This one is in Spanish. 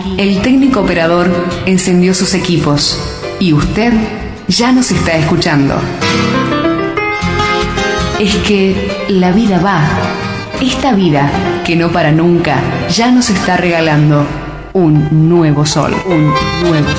El técnico operador encendió sus equipos y usted ya nos está escuchando. Es que la vida va. Esta vida que no para nunca ya nos está regalando un nuevo sol. Un nuevo sol.